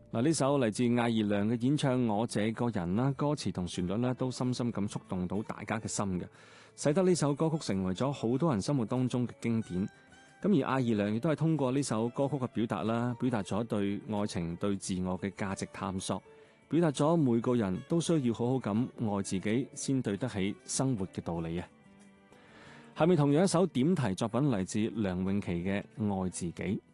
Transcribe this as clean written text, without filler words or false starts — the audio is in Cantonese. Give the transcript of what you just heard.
嗱，呢首嚟自艾怡良嘅演唱《我這個人》啦，歌詞同旋律咧都深深咁觸動到大家嘅心嘅，使得呢首歌曲成為咗好多人心目當中嘅經典。咁而艾怡良亦都係通過呢首歌曲嘅表達啦，表達咗對愛情、對自我嘅價值探索，表達咗每個人都需要好好咁愛自己，先對得起生活嘅道理啊！下面同樣一首點題作品嚟自梁詠琪嘅《愛自己》。